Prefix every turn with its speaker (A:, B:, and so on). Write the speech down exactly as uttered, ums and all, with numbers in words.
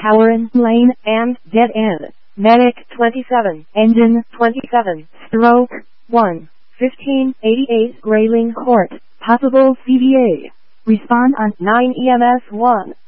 A: Power in lane and dead end. Medic twenty-seven. Engine twenty-seven. Stroke one. fifteen eighty-eight Grayling Court. Possible C V A. Respond on nine E M S one.